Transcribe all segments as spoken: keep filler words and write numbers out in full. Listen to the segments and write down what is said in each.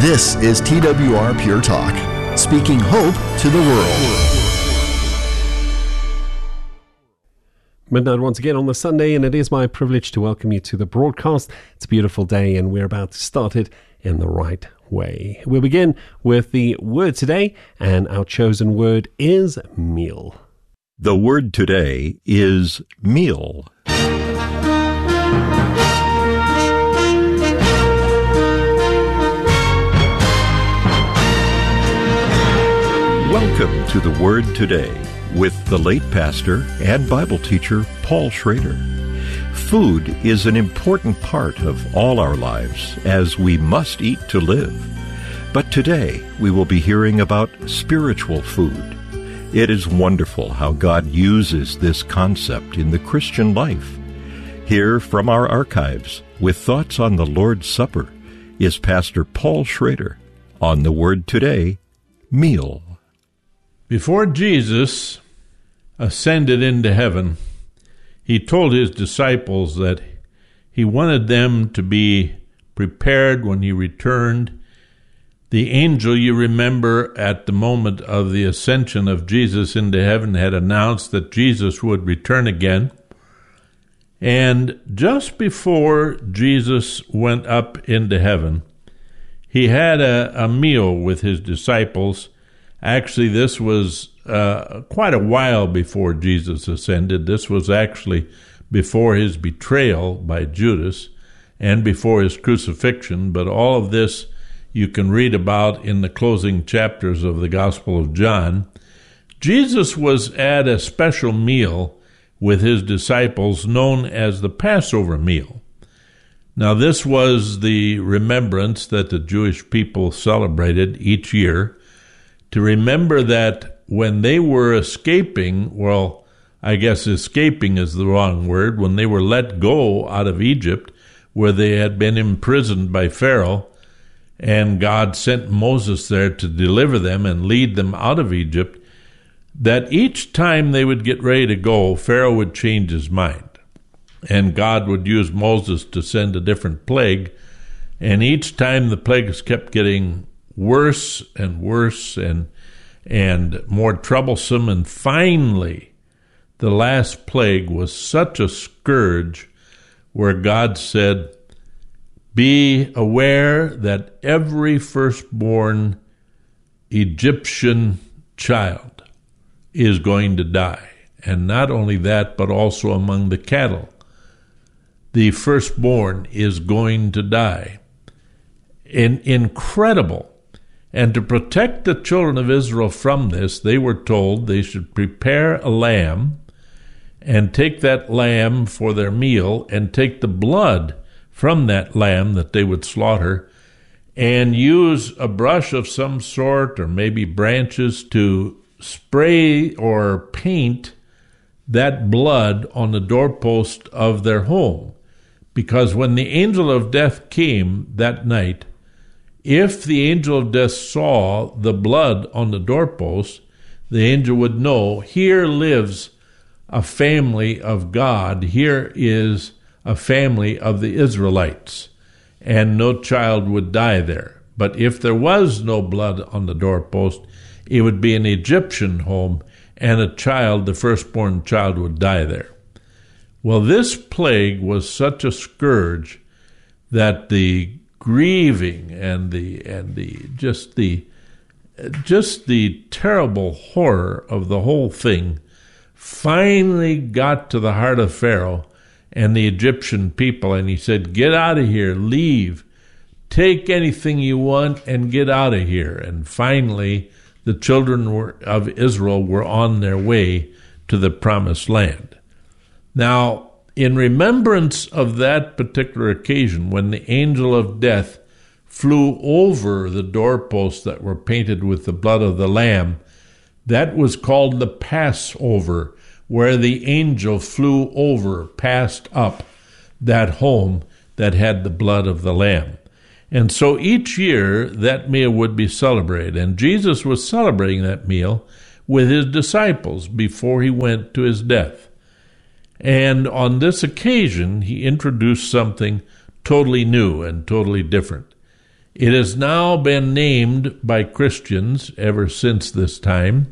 This is T W R Pure Talk, speaking hope to the world. Midnight once again on the Sunday, and it is my privilege to welcome you to the broadcast. It's a beautiful day, and we're about to start it in the right way. We'll begin with the word today, and our chosen word is meal. The word today is meal. Welcome to the Word Today with the late pastor and Bible teacher Paul Schrader. Food is an important part of all our lives, as we must eat to live. But today we will be hearing about spiritual food. It is wonderful how God uses this concept in the Christian life. Here from our archives, with thoughts on the Lord's Supper, is Pastor Paul Schrader on the Word Today, Meal. Before Jesus ascended into heaven, he told his disciples that he wanted them to be prepared when he returned. The angel, you remember, at the moment of the ascension of Jesus into heaven, had announced that Jesus would return again. And just before Jesus went up into heaven, he had a, a meal with his disciples. Actually, this was uh, quite a while before Jesus ascended. This was actually before his betrayal by Judas and before his crucifixion. But all of this you can read about in the closing chapters of the Gospel of John. Jesus was at a special meal with his disciples known as the Passover meal. Now, this was the remembrance that the Jewish people celebrated each year, to remember that when they were escaping, well, I guess escaping is the wrong word, when they were let go out of Egypt, where they had been imprisoned by Pharaoh, and God sent Moses there to deliver them and lead them out of Egypt, that each time they would get ready to go, Pharaoh would change his mind, and God would use Moses to send a different plague, and each time the plagues kept getting worse and worse and and more troublesome, and finally the last plague was such a scourge where God said, "Be aware that every firstborn Egyptian child is going to die, and not only that, but also among the cattle. The firstborn is going to die." In, incredible. And to protect the children of Israel from this, they were told they should prepare a lamb and take that lamb for their meal and take the blood from that lamb that they would slaughter and use a brush of some sort or maybe branches to spray or paint that blood on the doorpost of their home. Because when the angel of death came that night, if the angel of death saw the blood on the doorpost, the angel would know, here lives a family of God, here is a family of the Israelites, and no child would die there. But if there was no blood on the doorpost, it would be an Egyptian home, and a child, the firstborn child, would die there. Well, this plague was such a scourge that the grieving and the and the just the just the terrible horror of the whole thing finally got to the heart of Pharaoh and the Egyptian people, and he said, "Get out of here, leave, take anything you want and get out of here." And finally the children were, of Israel were on their way to the promised land. Now, in remembrance of that particular occasion, when the angel of death flew over the doorposts that were painted with the blood of the lamb, that was called the Passover, where the angel flew over, passed up that home that had the blood of the lamb. And so each year that meal would be celebrated, and Jesus was celebrating that meal with his disciples before he went to his death. And on this occasion, he introduced something totally new and totally different. It has now been named by Christians ever since this time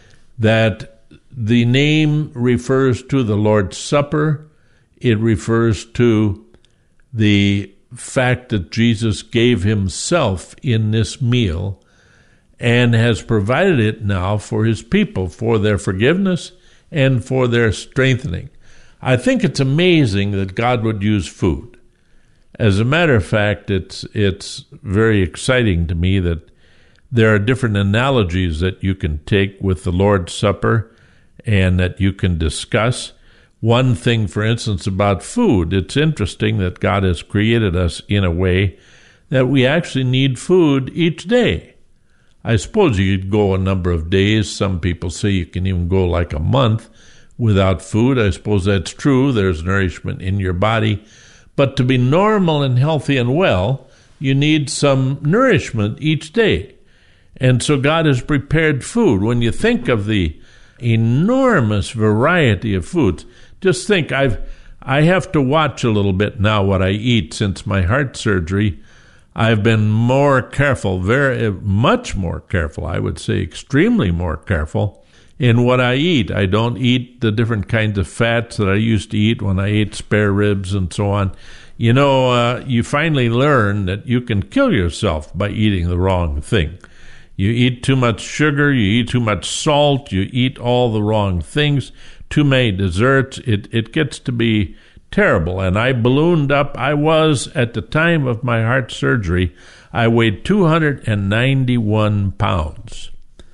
that the name refers to the Lord's Supper. It refers to the fact that Jesus gave himself in this meal and has provided it now for his people, for their forgiveness and for their strengthening. I think it's amazing that God would use food. As a matter of fact, it's it's very exciting to me that there are different analogies that you can take with the Lord's Supper and that you can discuss. One thing, for instance, about food, it's interesting that God has created us in a way that we actually need food each day. I suppose you could go a number of days. Some people say you can even go like a month without food. I suppose that's true. There's nourishment in your body. But to be normal and healthy and well, you need some nourishment each day. And so God has prepared food. When you think of the enormous variety of foods, just think, I've, I have to watch a little bit now what I eat. Since my heart surgery, I've been more careful, very much more careful, I would say extremely more careful in what I eat. I don't eat the different kinds of fats that I used to eat when I ate spare ribs and so on. You know, uh, you finally learn that you can kill yourself by eating the wrong thing. You eat too much sugar, you eat too much salt, you eat all the wrong things, too many desserts, it, it gets to be terrible. And I ballooned up. I was, at the time of my heart surgery, I weighed two hundred ninety-one pounds.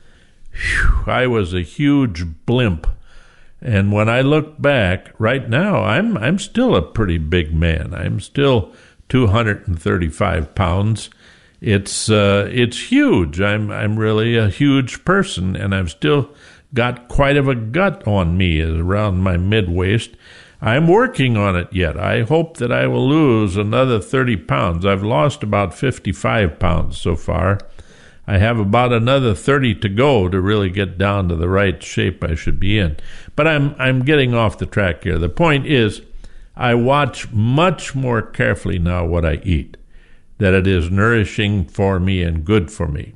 Whew, I was a huge blimp. And when I look back, right now, I'm I'm still a pretty big man. I'm still two hundred thirty-five pounds. It's uh, it's huge. I'm I'm really a huge person, and I've still got quite of a gut on me around my mid-waist. I'm working on it yet. I hope that I will lose another thirty pounds. I've lost about fifty-five pounds so far. I have about another thirty to go to really get down to the right shape I should be in. But I'm I'm getting off the track here. The point is, I watch much more carefully now what I eat, that it is nourishing for me and good for me.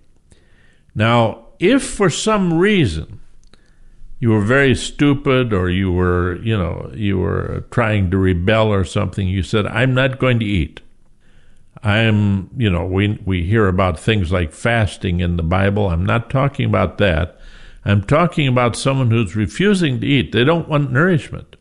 Now, if for some reason you were very stupid, or you were, you know, you were trying to rebel or something, you said, I'm not going to eat. I'm, you know, we we hear about things like fasting in the Bible. I'm not talking about that. I'm talking about someone who's refusing to eat. They don't want nourishment.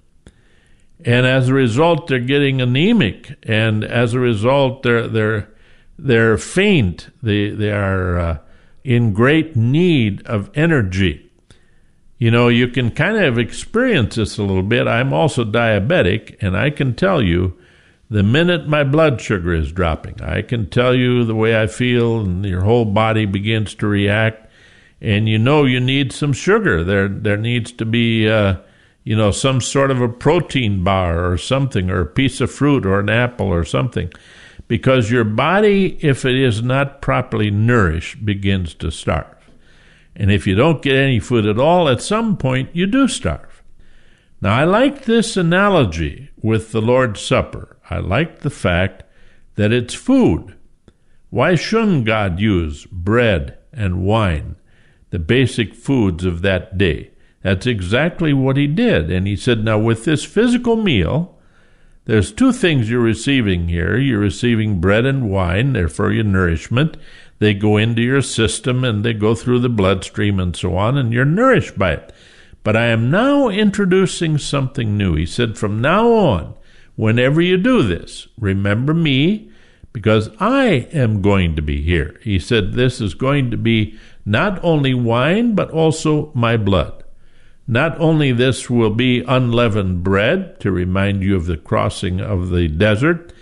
And as a result, they're getting anemic. And as a result, they're they're they're faint. They they are uh, in great need of energy. You know, you can kind of experience this a little bit. I'm also diabetic, and I can tell you the minute my blood sugar is dropping, I can tell you the way I feel, and your whole body begins to react. And you know you need some sugar. There there needs to be, uh, you know, some sort of a protein bar or something, or a piece of fruit or an apple or something. Because your body, if it is not properly nourished, begins to starve. And if you don't get any food at all, at some point you do starve. Now, I like this analogy with the Lord's Supper. I like the fact that it's food. Why shouldn't God use bread and wine, the basic foods of that day? That's exactly what he did. And he said, now with this physical meal, there's two things you're receiving here. You're receiving bread and wine. They're for your nourishment. They go into your system and they go through the bloodstream and so on, and you're nourished by it. But I am now introducing something new. He said, from now on, whenever you do this, remember me, because I am going to be here. He said, this is going to be not only wine, but also my blood. Not only this will be unleavened bread to remind you of the crossing of the desert,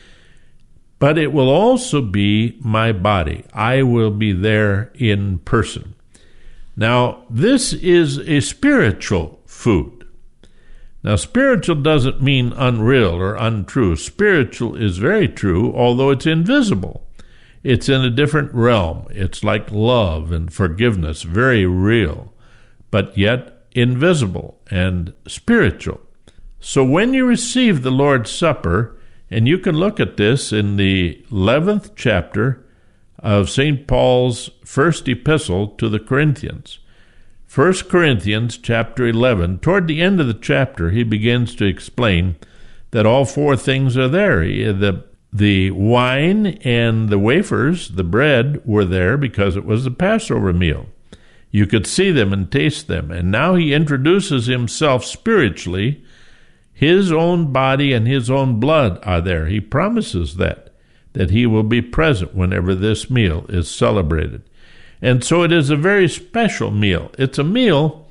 but it will also be my body. I will be there in person. Now, this is a spiritual food. Now, spiritual doesn't mean unreal or untrue. Spiritual is very true, although it's invisible. It's in a different realm. It's like love and forgiveness, very real, but yet invisible and spiritual. So when you receive the Lord's Supper, and you can look at this in the eleventh chapter of Saint Paul's first epistle to the Corinthians. First Corinthians chapter eleven, toward the end of the chapter, he begins to explain that all four things are there. The, the wine and the wafers, the bread, were there because it was the Passover meal. You could see them and taste them. And now he introduces himself spiritually. His own body and his own blood are there. He promises that, that he will be present whenever this meal is celebrated. And so it is a very special meal. It's a meal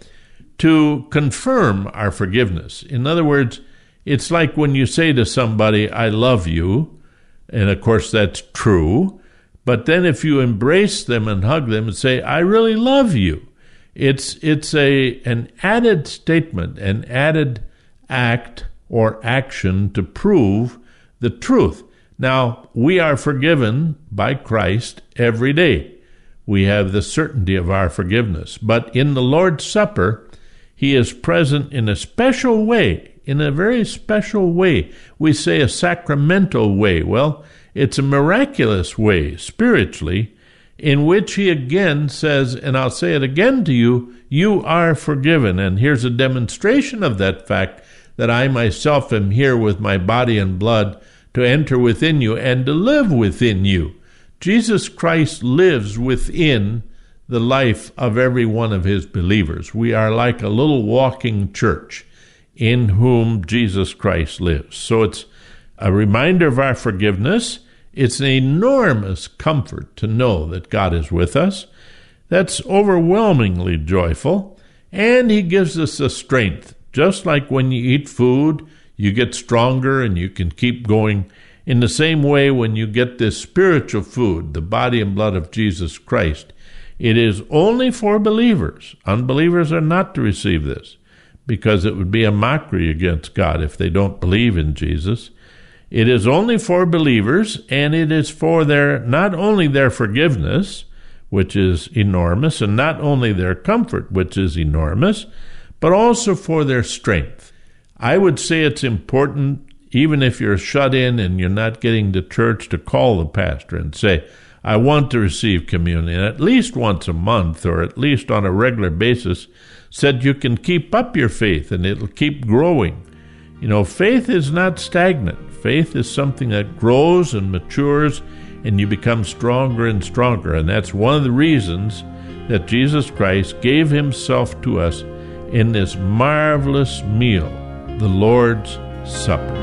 to confirm our forgiveness. In other words, it's like when you say to somebody, I love you, and of course that's true, but then if you embrace them and hug them and say, I really love you, it's it's a an added statement, an added act or action to prove the truth. Now, we are forgiven by Christ every day. We have the certainty of our forgiveness. But in the Lord's Supper, he is present in a special way, in a very special way. We say a sacramental way. Well, it's a miraculous way, spiritually, in which he again says, and I'll say it again to you, you are forgiven. And here's a demonstration of that fact, that I myself am here with my body and blood to enter within you and to live within you. Jesus Christ lives within the life of every one of his believers. We are like a little walking church in whom Jesus Christ lives. So it's a reminder of our forgiveness. It's an enormous comfort to know that God is with us. That's overwhelmingly joyful. And he gives us a strength. Just like when you eat food, you get stronger and you can keep going. In the same way, when you get this spiritual food, the body and blood of Jesus Christ, it is only for believers. Unbelievers are not to receive this, because it would be a mockery against God if they don't believe in Jesus. It is only for believers, and it is for their not only their forgiveness, which is enormous, and not only their comfort, which is enormous, but also for their strength. I would say it's important, even if you're shut in and you're not getting to church, to call the pastor and say, I want to receive communion at least once a month or at least on a regular basis, so that you can keep up your faith and it'll keep growing. You know, faith is not stagnant. Faith is something that grows and matures, and you become stronger and stronger. And that's one of the reasons that Jesus Christ gave himself to us in this marvelous meal, the Lord's Supper.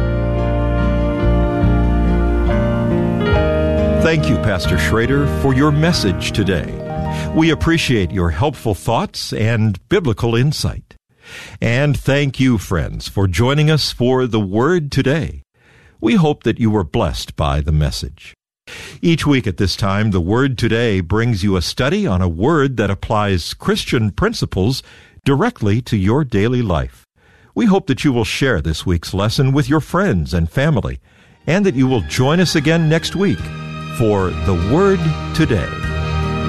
Thank you, Pastor Schrader, for your message today. We appreciate your helpful thoughts and biblical insight. And thank you, friends, for joining us for the Word today. We hope that you were blessed by the message. Each week at this time, the Word Today brings you a study on a word that applies Christian principles directly to your daily life. We hope that you will share this week's lesson with your friends and family, and that you will join us again next week for the Word Today.